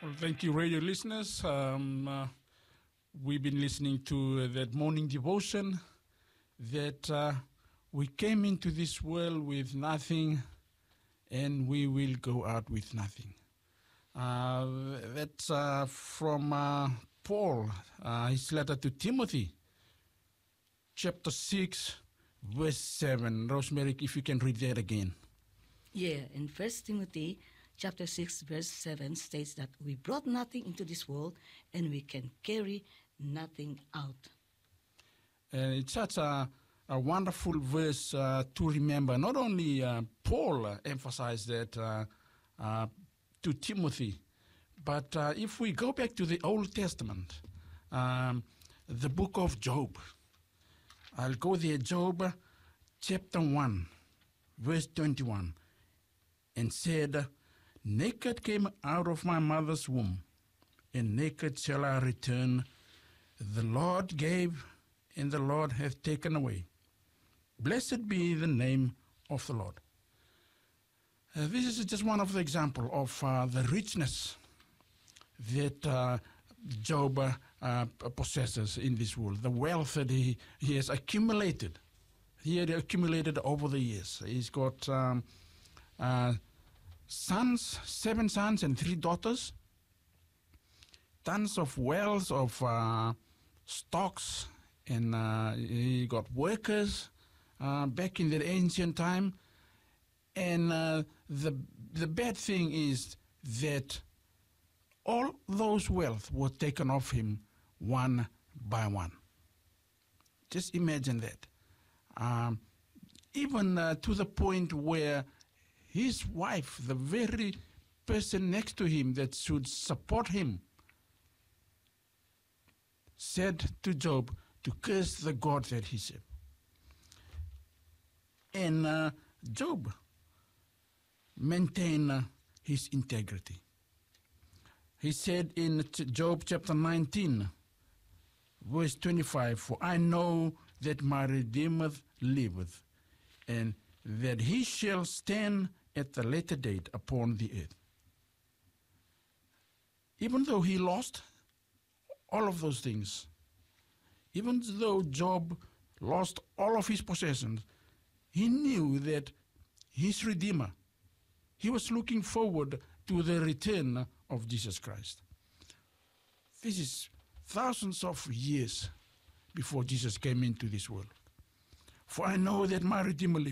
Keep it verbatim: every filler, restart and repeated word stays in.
Well, thank you, radio listeners. Um, uh, we've been listening to uh, that morning devotion that uh, we came into this world with nothing and we will go out with nothing. Uh, that's uh, from uh, Paul, uh, his letter to Timothy, chapter six, verse seven. Rosemary, if you can read that again. Yeah, in First Timothy chapter six, verse seven states that we brought nothing into this world and we can carry nothing out. Uh, it's such a, a wonderful verse uh, to remember. Not only uh, Paul uh, emphasized that uh, uh, to Timothy, but uh, if we go back to the Old Testament, um, the book of Job, I'll go there, Job chapter one, verse twenty-one, and said, naked came out of my mother's womb, and naked shall I return. The Lord gave, and the Lord hath taken away. Blessed be the name of the Lord. Uh, this is just one of the examples of uh, the richness that uh, Job uh, possesses in this world, the wealth that he, he has accumulated. He had accumulated over the years. He's got um, uh, sons, seven sons and three daughters, tons of wealth of uh, stocks, and uh, he got workers uh, back in the ancient time. And uh, the the bad thing is that all those wealth were taken off him one by one. Just imagine that. Um, even uh, to the point where his wife, the very person next to him that should support him, said to Job to curse the God that he served. And uh, Job maintained uh, his integrity. He said in Job chapter nineteen, verse twenty-five, for I know that my Redeemer liveth, and that he shall stand at the later date upon the earth. Even though he lost all of those things, even though Job lost all of his possessions, he knew that his Redeemer, he was looking forward to the return of Jesus Christ. This is thousands of years before Jesus came into this world. For I know that my Redeemer